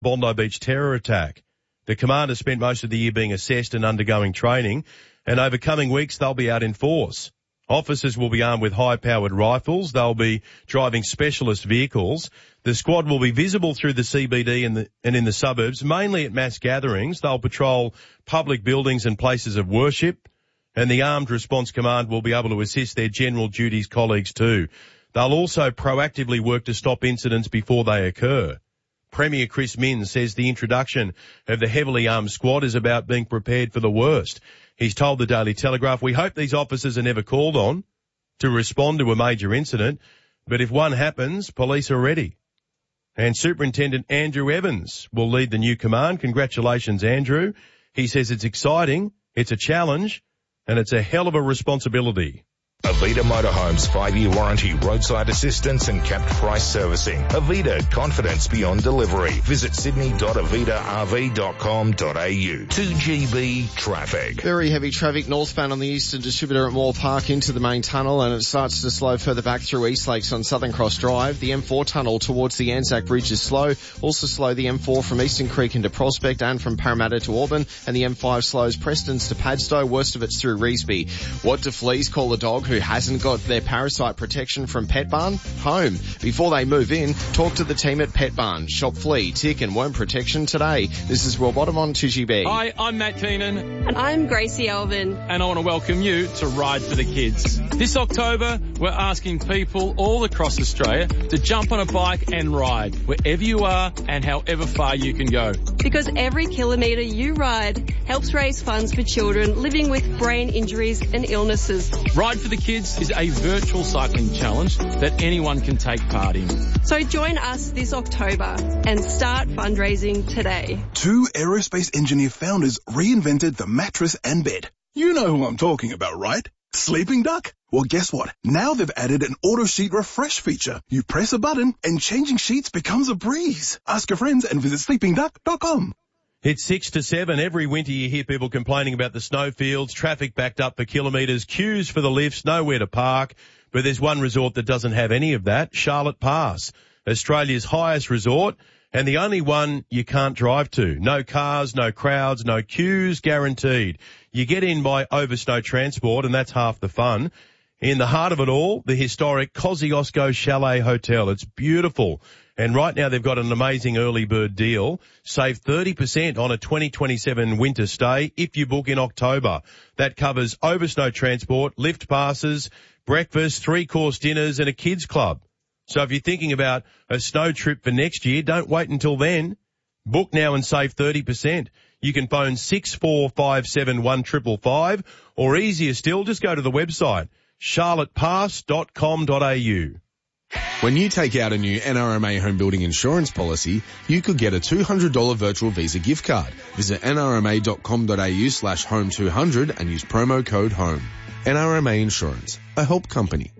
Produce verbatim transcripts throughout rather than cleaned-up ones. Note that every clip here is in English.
Bondi Beach terror attack. The commander spent most of the year being assessed and undergoing training, and over coming weeks they'll be out in force. Officers will be armed with high-powered rifles. They'll be driving specialist vehicles. The squad will be visible through the C B D and, the, and in the suburbs, mainly at mass gatherings. They'll patrol public buildings and places of worship, and the Armed Response Command will be able to assist their general duties colleagues too. They'll also proactively work to stop incidents before they occur. Premier Chris Minns says the introduction of the heavily armed squad is about being prepared for the worst. He's told the Daily Telegraph, "We hope these officers are never called on to respond to a major incident, but if one happens, police are ready." And Superintendent Andrew Evans will lead the new command. Congratulations, Andrew. He says it's exciting, it's a challenge, and it's a hell of a responsibility. Avita Motorhomes five-year warranty, roadside assistance and capped price servicing. Avita, confidence beyond delivery. Visit sydney dot avita r v dot com dot a u. two G B traffic. Very heavy traffic northbound on the Eastern Distributor at Moore Park into the main tunnel, and it starts to slow further back through East Lakes on Southern Cross Drive. The M four tunnel towards the Anzac Bridge is slow. Also slow the M four from Eastern Creek into Prospect and from Parramatta to Auburn, and the M five slows Prestons to Padstow. Worst of it's through Revesby. What do fleas call a dog who hasn't got their parasite protection from Pet Barn? Home. Before they move in, talk to the team at Pet Barn. Shop flea, tick and worm protection today. This is Will Bottom on two G B. Hi, I'm Matt Keenan. And I'm Gracie Elvin. And I want to welcome you to Ride for the Kids. This October, we're asking people all across Australia to jump on a bike and ride wherever you are and however far you can go. Because every kilometre you ride helps raise funds for children living with brain injuries and illnesses. Ride for the Kids is a virtual cycling challenge that anyone can take part in. So join us this October and start fundraising today. Two aerospace engineer founders reinvented the mattress and bed. You know who I'm talking about, right? Sleeping Duck? Well, guess what? Now they've added an auto sheet refresh feature. You press a button and changing sheets becomes a breeze. Ask your friends and visit sleeping duck dot com. It's six to seven. Every winter you hear people complaining about the snowfields, traffic backed up for kilometres, queues for the lifts, nowhere to park. But there's one resort that doesn't have any of that, Charlotte Pass, Australia's highest resort and the only one you can't drive to. No cars, no crowds, no queues, guaranteed. You get in by Oversnow Transport and that's half the fun. In the heart of it all, the historic Kosciuszko Chalet Hotel. It's beautiful. And right now they've got an amazing early bird deal. Save thirty percent on a twenty twenty-seven winter stay if you book in October. That covers Oversnow Transport, lift passes, breakfast, three-course dinners and a kids club. So if you're thinking about a snow trip for next year, don't wait until then. Book now and save thirty percent. You can phone six four five seven one five five five or easier still, just go to the website charlotte pass dot com dot a u. When you take out a new N R M A home building insurance policy, you could get a two hundred dollars virtual Visa gift card. Visit n r m a dot com dot a u slash home two hundred and use promo code HOME. N R M A Insurance, a help company.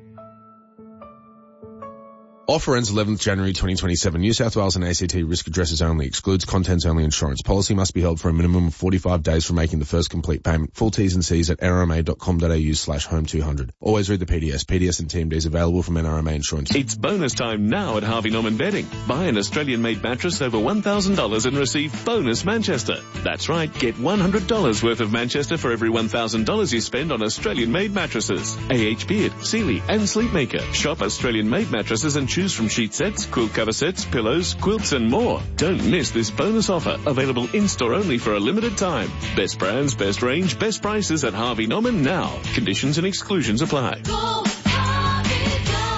Offer ends eleventh January twenty twenty-seven. New South Wales and A C T risk addresses only. Excludes contents only insurance. Policy must be held for a minimum of forty-five days from making the first complete payment. Full T's and C's at n r m a dot com dot a u slash home two hundred. Always read the P D S. P D S and T M Ds available from N R M A Insurance. It's bonus time now at Harvey Norman Bedding. Buy an Australian-made mattress over one thousand dollars and receive bonus Manchester. That's right. Get one hundred dollars worth of Manchester for every one thousand dollars you spend on Australian-made mattresses. A H Beard, Sealy and Sleepmaker. Shop Australian-made mattresses and choose from sheet sets, quilt cover sets, pillows, quilts and more. Don't miss this bonus offer, available in-store only for a limited time. Best brands, best range, best prices at Harvey Norman now. Conditions and exclusions apply. Go, Harvey,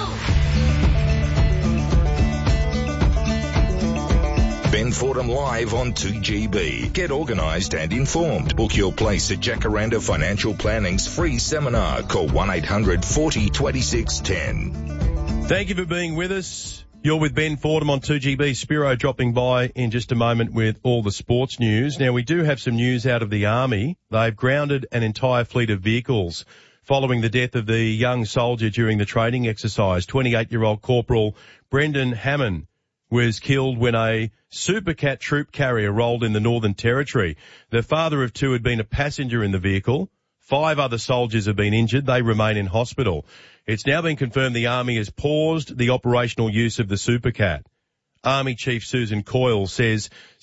go. Ben Fordham live on two G B. Get organised and informed. Book your place at Jacaranda Financial Planning's free seminar. Call one eight hundred forty twenty-six ten. Thank you for being with us. You're with Ben Fordham on two G B. Spiro dropping by in just a moment with all the sports news. Now, we do have some news out of the Army. They've grounded an entire fleet of vehicles following the death of the young soldier during the training exercise. twenty-eight-year-old Corporal Brendan Hammond was killed when a Supercat troop carrier rolled in the Northern Territory. The father of two had been a passenger in the vehicle. Five other soldiers have been injured. They remain in hospital. It's now been confirmed the Army has paused the operational use of the Supercat. Army Chief Susan Coyle says